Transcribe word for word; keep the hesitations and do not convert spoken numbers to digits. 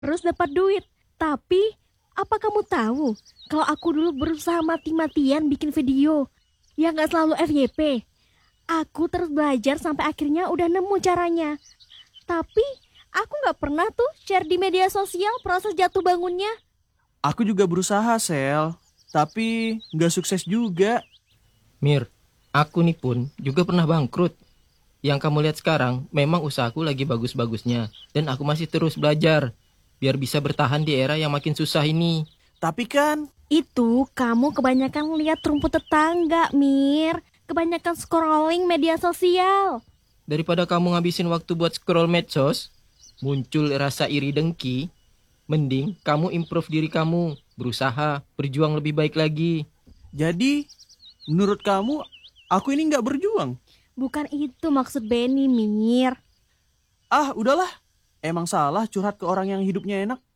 terus dapat duit. Tapi, apa kamu tahu kalau aku dulu berusaha mati-matian bikin video yang gak selalu F Y P. Aku terus belajar sampai akhirnya udah nemu caranya. Tapi, aku gak pernah tuh share di media sosial proses jatuh bangunnya. Aku juga berusaha, Sel. Tapi nggak sukses juga. Mir, aku nih pun juga pernah bangkrut. Yang kamu lihat sekarang memang usahaku lagi bagus-bagusnya. Dan aku masih terus belajar. Biar bisa bertahan di era yang makin susah ini. Tapi kan... Itu kamu kebanyakan lihat rumput tetangga, Mir. Kebanyakan scrolling media sosial. Daripada kamu ngabisin waktu buat scroll medsos, muncul rasa iri dengki, mending kamu improve diri kamu, berusaha, berjuang lebih baik lagi. Jadi, menurut kamu, aku ini nggak berjuang? Bukan itu maksud Benny, Mir. Ah, udahlah. Emang salah curhat ke orang yang hidupnya enak.